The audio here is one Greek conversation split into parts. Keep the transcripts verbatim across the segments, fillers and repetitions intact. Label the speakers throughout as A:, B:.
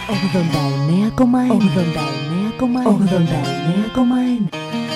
A: ογδόντα εννέα κόμμα ένα ογδόντα εννέα κόμμα ένα ογδόντα εννέα κόμμα ένα.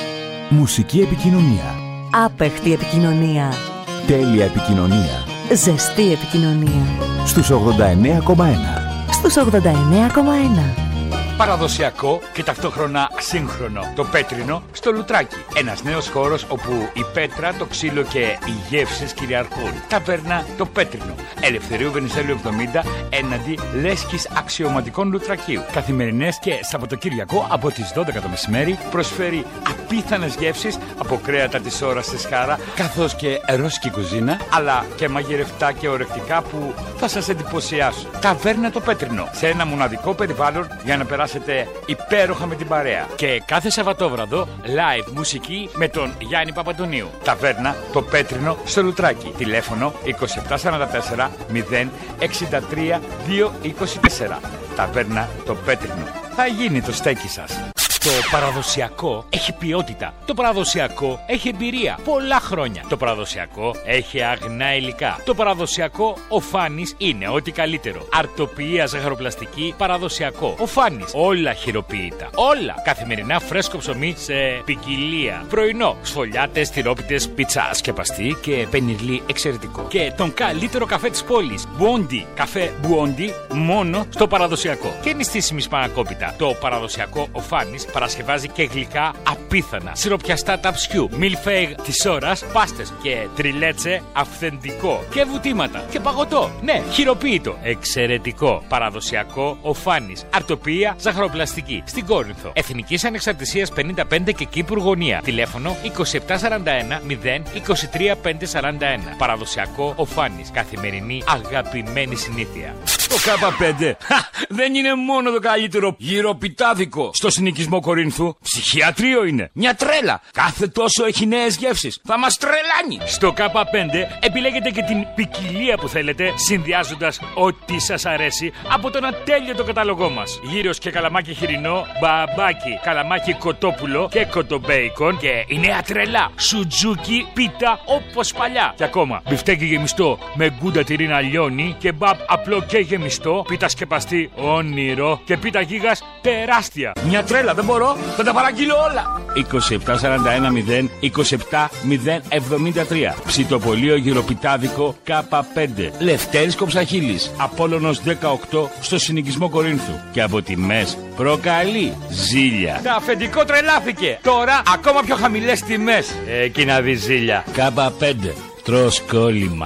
B: Μουσική επικοινωνία.
A: Άπεχτη επικοινωνία.
B: Τέλεια επικοινωνία.
A: Ζεστή επικοινωνία.
B: Στους ογδόντα εννέα κόμμα ένα.
A: Στους ογδόντα εννέα κόμμα ένα.
C: Παραδοσιακό και ταυτόχρονα σύγχρονο. Το Πέτρινο στο Λουτράκι. Ένας νέος χώρος όπου η πέτρα, το ξύλο και οι γεύσεις κυριαρχούν. Ταβέρνα το Πέτρινο. Ελευθερίου Βενιζέλου εβδομήντα έναντι Λέσχης Αξιωματικών Λουτρακίου. Καθημερινές και Σαββατοκύριακο από τις δώδεκα το μεσημέρι προσφέρει απίθανες γεύσεις από κρέατα της ώρας στη Σκάρα, καθώς και ρώσικη κουζίνα, αλλά και μαγειρευτά και ορεκτικά που θα σας εντυπωσιάσουν. Ταβέρνα το Πέτρινο. Σε ένα μοναδικό περιβάλλον για να περάσετε υπέροχα με την παρέα. Και κάθε Σαββατόβραδο live μουσική με τον Γιάννη Παπαντονίου. Ταβέρνα το Πέτρινο στο Λουτράκι. Τηλέφωνο είκοσι επτά σαράντα τέσσερα μηδέν εξήντα τρία διακόσια είκοσι τέσσερα. Ταβέρνα το Πέτρινο. Θα γίνει το στέκι σας. Το παραδοσιακό έχει ποιότητα. Το παραδοσιακό έχει εμπειρία. Πολλά χρόνια. Το παραδοσιακό έχει αγνά υλικά. Το παραδοσιακό ο Φάνης είναι ό,τι καλύτερο. Αρτοποιία ζαχαροπλαστική παραδοσιακό. Ο Φάνης. Όλα χειροποίητα. Όλα. Καθημερινά φρέσκο ψωμί σε ποικιλία. Πρωινό. Σφολιάτες, τυρόπιτες, πίτσα σκεπαστή και πενιρλί εξαιρετικό. Και τον καλύτερο καφέ της πόλης. Μπουόντι. Καφέ Μπουόντι μόνο στο παραδοσιακό. Και νηστίσιμη σπανακόπιτα. Το παραδοσιακό ο Φάνης παρασκευάζει και γλυκά απίθανα. Σιροπιαστά ταψιού, μιλφέιγ της ώρας, πάστες και τριλέτσε αυθεντικό. Και βουτήματα και παγωτό. Ναι, χειροποίητο. Εξαιρετικό. Παραδοσιακό ο Φάνης. Αρτοποιία ζαχαροπλαστική. Στην Κόρινθο. Εθνικής Ανεξαρτησίας πενήντα πέντε και Κύπρου Γωνία. Τηλέφωνο είκοσι επτά σαράντα ένα μηδέν είκοσι τρία πεντακόσια σαράντα ένα. Παραδοσιακό ο Φάνης. Καθημερινή αγαπημένη συνήθεια. Το Κάπα πέντε δεν είναι μόνο το καλύτερο γυροπιτάδικο στο συνοικισμό Κορίνθου. Ψυχιατρίο είναι. Μια τρέλα. Κάθε τόσο έχει νέες γεύσεις. Θα μας τρελάνει. Στο Κάπα πέντε επιλέγετε και την ποικιλία που θέλετε, συνδυάζοντας ό,τι σας αρέσει από τον ατέλειωτο κατάλογό μας. Γύρος και καλαμάκι χοιρινό, μπαμπάκι, καλαμάκι κοτόπουλο και κοτομπέικον και η νέα τρελά. Σουτζούκι, πίτα όπως παλιά. Και ακόμα μπιφτέκι γεμιστό με γκούντα τυρίνα λιώνει, κεμπάπ απλό και γεμιστό, πίτα σκεπαστή όνειρο και πίτα γίγας τεράστια. Μια τρέλα, δεν μπορώ, θα τα παραγγείλω όλα. είκοσι επτά σαράντα ένα μηδέν είκοσι επτά μηδέν εβδομήντα τρία. Ψητοπολείο γυροπιτάδικο Κάπα πέντε. Λευτέρης Κοψαχίλης. Απόλλωνος δεκαοκτώ στο συνοικισμό Κορίνθου. Και από τιμές προκαλεί ζήλια. Τα αφεντικό τρελάθηκε. Τώρα ακόμα πιο χαμηλές τιμές. Εκεί να δει ζήλια. Κάπα πέντε. Τρως κόλλημα.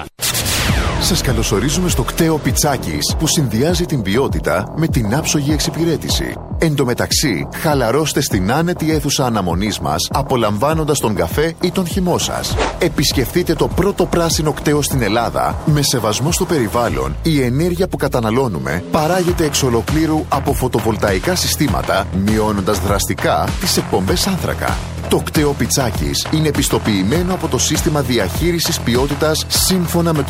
D: Σας καλωσορίζουμε στο κτέο Πιτσάκης που συνδυάζει την ποιότητα με την άψογη εξυπηρέτηση. Εν τω μεταξύ, χαλαρώστε στην άνετη αίθουσα αναμονής μας απολαμβάνοντας τον καφέ ή τον χυμό σας. Επισκεφτείτε το πρώτο πράσινο κτέο στην Ελλάδα με σεβασμό στο περιβάλλον. Η ενέργεια που καταναλώνουμε παράγεται εξ ολοκλήρου από φωτοβολταϊκά συστήματα, μειώνοντας δραστικά τις εκπομπές άνθρακα. Το κτέο Πιτσάκης είναι επιστοποιημένο από το σύστημα διαχείρισης ποιότητας σύμφωνα με το